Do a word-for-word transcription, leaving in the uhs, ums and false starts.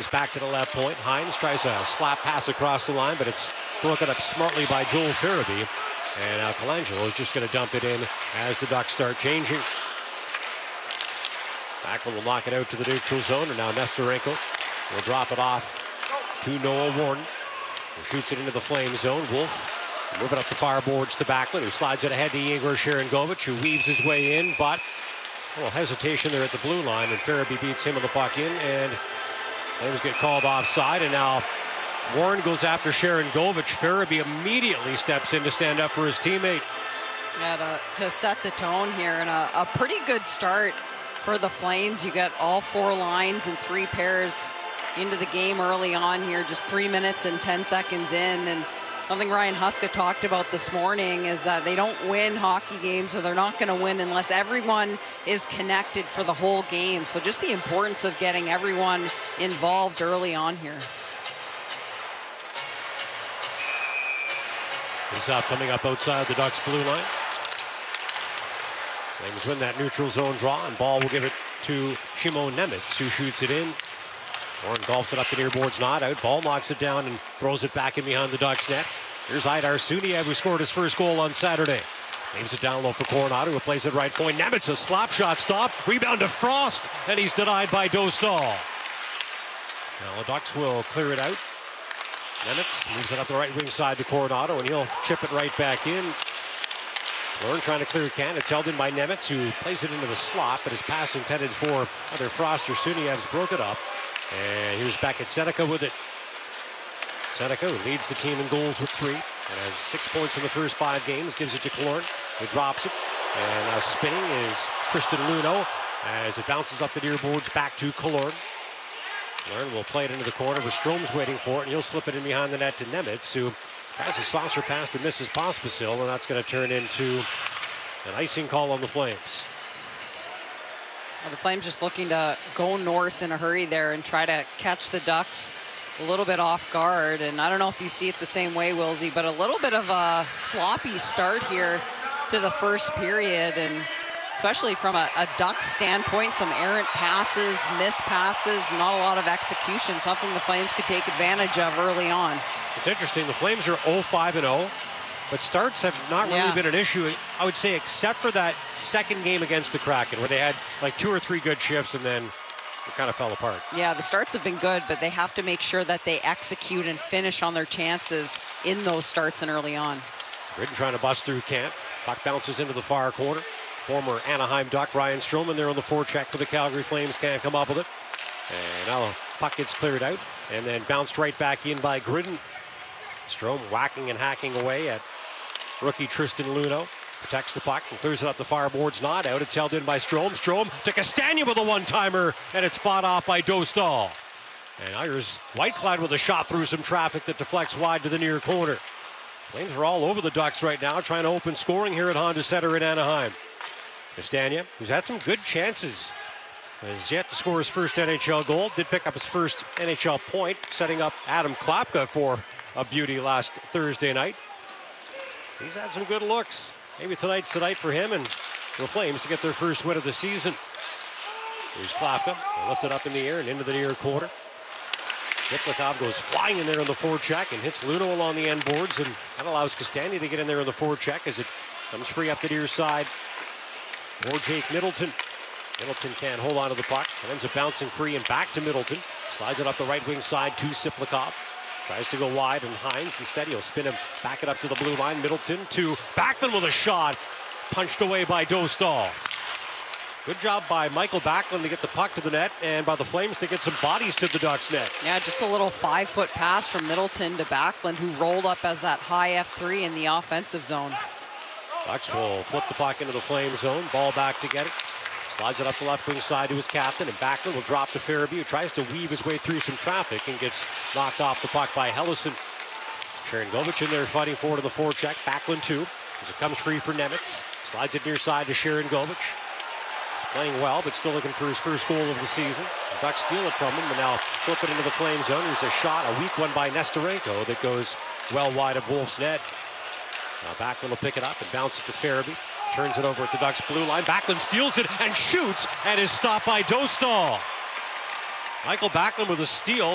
Flames back to the left point. Hines tries a slap pass across the line, but it's broken up smartly by Joel Farabee. And now Colangelo is just going to dump it in as the Ducks start changing. Backlund will knock it out to the neutral zone, and now Nesterenko will drop it off to Noah Warren, who shoots it into the Flame zone. Wolf moving up the far boards to Backlund, who slides it ahead to Igor Sharangovich, who weaves his way in, but a little hesitation there at the blue line, and Farabee beats him with the puck in, and Flames get called offside, and now Warren goes after Sharangovich. Farabee immediately steps in to stand up for his teammate. Yeah, to, to set the tone here, and a, a pretty good start for the Flames. You got all four lines and three pairs into the game early on here, just three minutes and ten seconds in, and something Ryan Huska talked about this morning is that they don't win hockey games, or they're not going to win unless everyone is connected for the whole game. So just the importance of getting everyone involved early on here. Faceoff coming up outside the Ducks blue line. Flames win that neutral zone draw, and ball will give it to Shimon Nemitz, who shoots it in. Warren golfs it up the near boards, not out. Ball knocks it down and throws it back in behind the Ducks net. Here's Aidar Suniev, who scored his first goal on Saturday. Leaves it down low for Coronado, who plays it right point. Nemitz, a slap shot stop. Rebound to Frost, and he's denied by Dostal. Now the Ducks will clear it out. Nemitz moves it up the right wing side to Coronado, and he'll chip it right back in. Lorne trying to clear a can. It's held in by Nemitz, who plays it into the slot, but his pass intended for either Frost or Suniev's broke it up. And here's back at Seneca with it. Seneca, who leads the team in goals with three, and has six points in the first five games, gives it to Killorn, who drops it. And now spinning is Tristan Luneau as it bounces up the near boards back to Killorn. Killorn will play it into the corner with Strome's waiting for it, and he'll slip it in behind the net to Nemitz, who has a saucer pass to misses Pospisil, and that's going to turn into an icing call on the Flames. Well, the Flames just looking to go north in a hurry there and try to catch the Ducks a little bit off guard. And I don't know if you see it the same way, Wilsey, but a little bit of a sloppy start here to the first period. And especially from a, a Ducks standpoint, some errant passes, missed passes, not a lot of execution, something the Flames could take advantage of early on. It's interesting. The Flames are oh five and oh. But starts have not really yeah. been an issue, I would say, except for that second game against the Kraken, where they had like two or three good shifts and then it kind of fell apart. Yeah, the starts have been good, but they have to make sure that they execute and finish on their chances in those starts and early on. Britton trying to bust through Kent. Puck bounces into the far corner. Former Anaheim Duck Ryan Stroman there on the forecheck for the Calgary Flames. Can't come up with it. And now the puck gets cleared out and then bounced right back in by Gridden. Strome whacking and hacking away at rookie Tristan Luneau. Protects the puck and clears it up the far boards. Not out. It's held in by Strome. Strome to Castagna with a one-timer, and it's fought off by Dostal. And now here's Whitecloud with a shot through some traffic that deflects wide to the near corner. Flames are all over the Ducks right now, trying to open scoring here at Honda Center in Anaheim. Castagna, who's had some good chances, has yet to score his first N H L goal. Did pick up his first N H L point, setting up Adam Klapka for a beauty last Thursday night. He's had some good looks. Maybe tonight's the night for him and the Flames to get their first win of the season. Here's Klapka. They lift it up in the air and into the near corner. Ziplikov goes flying in there on the forecheck and hits Luneau along the end boards, and that allows Castagna to get in there on the forecheck as it comes free up the near side for Jake Middleton. Middleton can't hold on to the puck. It ends up bouncing free and back to Middleton. Slides it up the right wing side to Ziplikov. Tries to go wide, and Hines instead he'll spin him, back it up to the blue line. Middleton to Backlund with a shot, punched away by Dostal. Good job by Michael Backlund to get the puck to the net, and by the Flames to get some bodies to the Ducks net. Yeah, just a little five-foot pass from Middleton to Backlund, who rolled up as that high F three in the offensive zone. Ducks will flip the puck into the Flame zone, ball back to get it. Slides it up the left wing side to his captain, and Backlund will drop to Farabee, who tries to weave his way through some traffic and gets knocked off the puck by Helleson. Sharangovich in there fighting forward to the forecheck. Backlund too, as it comes free for Nemitz. Slides it near side to Sharangovich. He's playing well, but still looking for his first goal of the season. The Ducks steal it from him, and now flip it into the Flame zone. Here's a shot, a weak one by Nesterenko that goes well wide of Wolf's net. Now Backlund will pick it up and bounce it to Farabee. Turns it over at the Ducks blue line. Backlund steals it and shoots, and is stopped by Dostal. Michael Backlund with a steal.